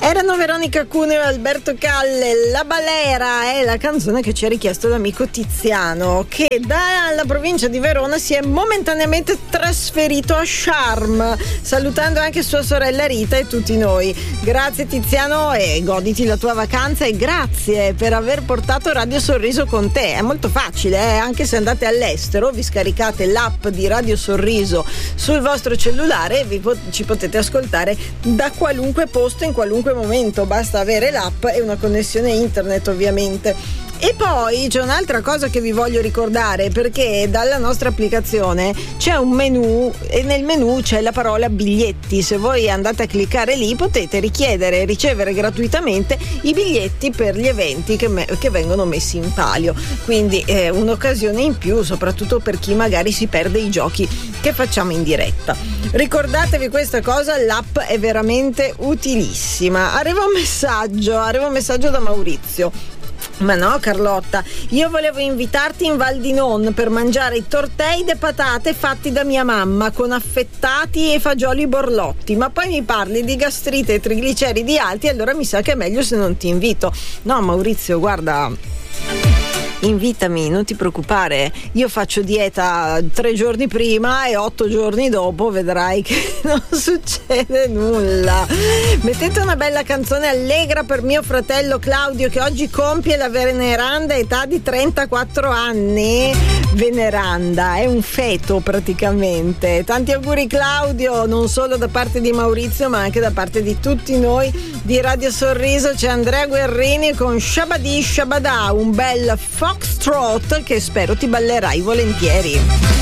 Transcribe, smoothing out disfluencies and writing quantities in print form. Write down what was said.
Erano Veronica Cuneo e Alberto Calle. La Balera è la canzone che ci ha richiesto l'amico Tiziano, che dalla provincia di Verona si è momentaneamente trasferito a Sharm, salutando anche sua sorella Rita e tutti noi. Grazie Tiziano, e goditi la tua vacanza, e grazie per aver portato Radio Sorriso con te. È molto facile, anche se andate all'estero, vi scaricate l'app di Radio Sorriso sul vostro cellulare e ci potete ascoltare da qualunque posto, in qualunque momento. Basta avere l'app e una connessione internet, ovviamente. E poi c'è un'altra cosa che vi voglio ricordare, perché dalla nostra applicazione c'è un menu e nel menu c'è la parola biglietti. Se voi andate a cliccare lì potete richiedere e ricevere gratuitamente i biglietti per gli eventi che vengono messi in palio, quindi è un'occasione in più, soprattutto per chi magari si perde i giochi che facciamo in diretta. Ricordatevi questa cosa, l'app è veramente utilissima. Arriva un messaggio da Maurizio. Ma no Carlotta, io volevo invitarti in Val di Non per mangiare i tortei de patate fatti da mia mamma con affettati e fagioli borlotti, ma poi mi parli di gastrite e trigliceridi alti, allora mi sa che è meglio se non ti invito. No Maurizio, guarda, invitami, non ti preoccupare, io faccio dieta 3 giorni prima e 8 giorni dopo vedrai che non succede nulla. Mettete una bella canzone allegra per mio fratello Claudio, che oggi compie la veneranda età di 34 anni. Veneranda, è un feto praticamente. Tanti auguri Claudio, non solo da parte di Maurizio ma anche da parte di tutti noi di Radio Sorriso. C'è Andrea Guerrini con Shabadi Shabada, un bel foxtrot che spero ti ballerai volentieri.